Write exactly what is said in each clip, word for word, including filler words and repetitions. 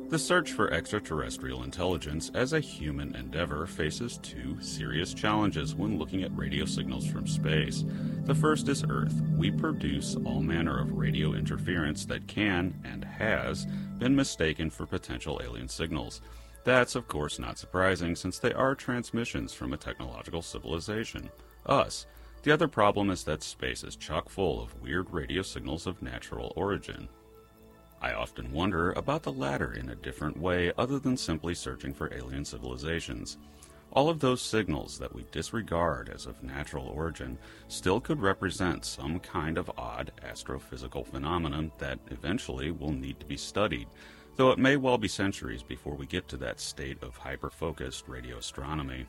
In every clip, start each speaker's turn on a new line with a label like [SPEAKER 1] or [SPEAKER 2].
[SPEAKER 1] The search for extraterrestrial intelligence as a human endeavor faces two serious challenges when looking at radio signals from space. The first is Earth. We produce all manner of radio interference that can, and has, been mistaken for potential alien signals. That's, of course, not surprising since they are transmissions from a technological civilization, us. The other problem is that space is chock full of weird radio signals of natural origin. I often wonder about the latter in a different way other than simply searching for alien civilizations. All of those signals that we disregard as of natural origin still could represent some kind of odd astrophysical phenomenon that eventually will need to be studied, though it may well be centuries before we get to that state of hyper-focused radio astronomy.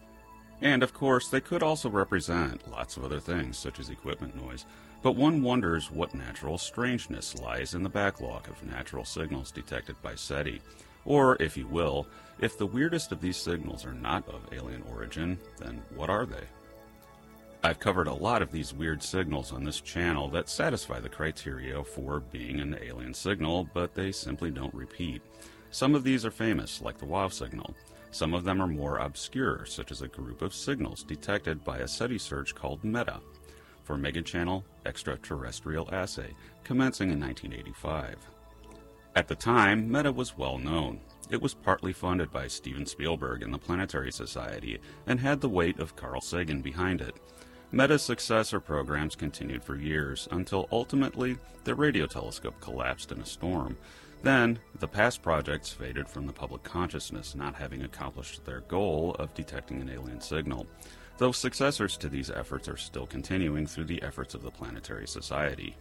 [SPEAKER 1] And of course, they could also represent lots of other things, such as equipment noise, but one wonders what natural strangeness lies in the backlog of natural signals detected by SETI, or, if you will, if the weirdest of these signals are not of alien origin, then what are they? I've covered a lot of these weird signals on this channel that satisfy the criteria for being an alien signal, but they simply don't repeat. Some of these are famous, like the WOW signal. Some of them are more obscure, such as a group of signals detected by a SETI search called META, for Megachannel Extraterrestrial Assay, commencing in nineteen eighty-five. At the time, META was well known. It was partly funded by Steven Spielberg and the Planetary Society, and had the weight of Carl Sagan behind it. META's successor programs continued for years, until ultimately the radio telescope collapsed in a storm. Then, the past projects faded from the public consciousness, not having accomplished their goal of detecting an alien signal, though successors to these efforts are still continuing through the efforts of the Planetary Society.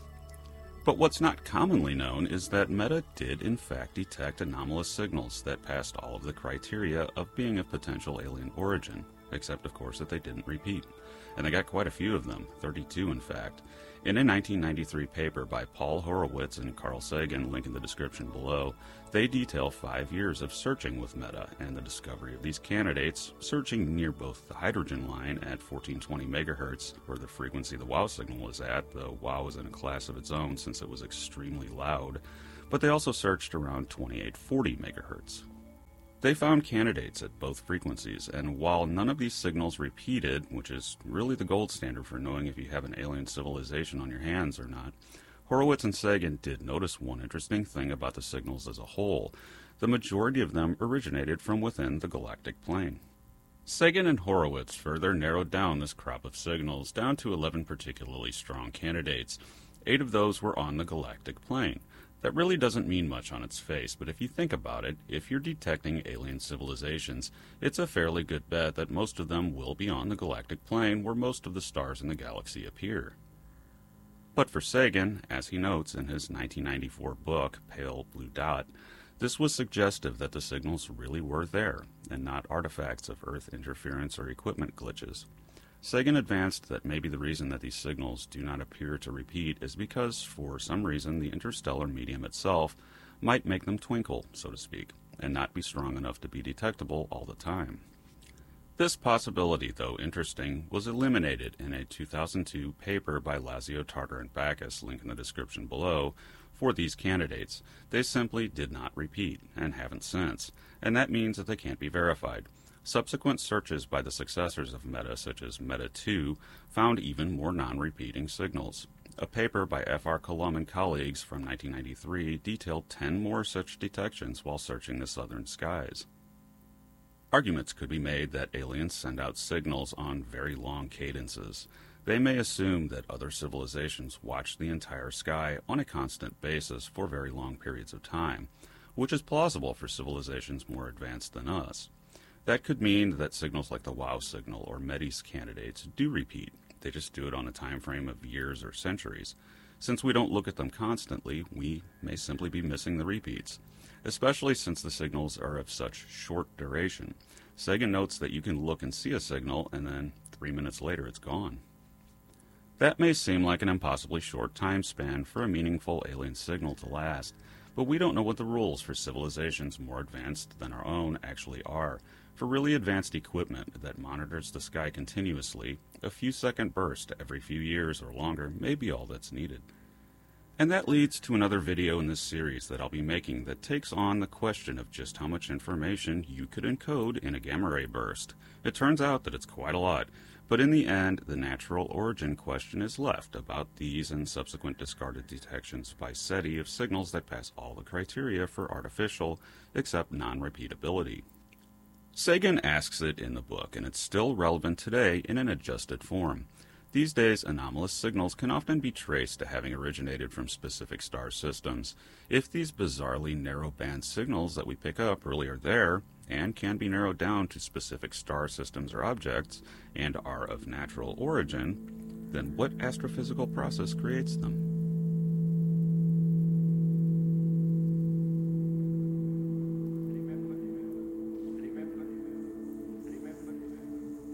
[SPEAKER 1] But what's not commonly known is that META did in fact detect anomalous signals that passed all of the criteria of being of potential alien origin, except of course that they didn't repeat. And they got quite a few of them, thirty-two in fact. In a nineteen ninety-three paper by Paul Horowitz and Carl Sagan, link in the description below, they detail five years of searching with META and the discovery of these candidates, searching near both the hydrogen line at fourteen twenty megahertz, where the frequency the WOW signal was at, though WOW was in a class of its own since it was extremely loud, but they also searched around twenty-eight forty megahertz. They found candidates at both frequencies, and while none of these signals repeated, which is really the gold standard for knowing if you have an alien civilization on your hands or not, Horowitz and Sagan did notice one interesting thing about the signals as a whole. The majority of them originated from within the galactic plane. Sagan and Horowitz further narrowed down this crop of signals down to eleven particularly strong candidates. Eight of those were on the galactic plane. That really doesn't mean much on its face, but if you think about it, if you're detecting alien civilizations, it's a fairly good bet that most of them will be on the galactic plane where most of the stars in the galaxy appear. But for Sagan, as he notes in his nineteen ninety-four book, Pale Blue Dot, this was suggestive that the signals really were there, and not artifacts of Earth interference or equipment glitches. Sagan advanced that maybe the reason that these signals do not appear to repeat is because, for some reason, the interstellar medium itself might make them twinkle, so to speak, and not be strong enough to be detectable all the time. This possibility, though interesting, was eliminated in a two thousand two paper by Lazio, Tartar, and Backus, link in the description below, for these candidates. They simply did not repeat, and haven't since, and that means that they can't be verified. Subsequent searches by the successors of META, such as META two, found even more non-repeating signals. A paper by F R Coulomb and colleagues from nineteen ninety-three detailed ten more such detections while searching the southern skies. Arguments could be made that aliens send out signals on very long cadences. They may assume that other civilizations watch the entire sky on a constant basis for very long periods of time, which is plausible for civilizations more advanced than us. That could mean that signals like the WOW signal or METIS candidates do repeat. They just do it on a time frame of years or centuries. Since we don't look at them constantly, we may simply be missing the repeats, especially since the signals are of such short duration. Sagan notes that you can look and see a signal, and then three minutes later it's gone. That may seem like an impossibly short time span for a meaningful alien signal to last, but we don't know what the rules for civilizations more advanced than our own actually are. For really advanced equipment that monitors the sky continuously, a few second burst every few years or longer may be all that's needed. And that leads to another video in this series that I'll be making that takes on the question of just how much information you could encode in a gamma ray burst. It turns out that it's quite a lot, but in the end, the natural origin question is left about these and subsequent discarded detections by SETI of signals that pass all the criteria for artificial, except non-repeatability. Sagan asks it in the book, and it's still relevant today in an adjusted form. These days, anomalous signals can often be traced to having originated from specific star systems. If these bizarrely narrow-band signals that we pick up really are there, and can be narrowed down to specific star systems or objects, and are of natural origin, then what astrophysical process creates them?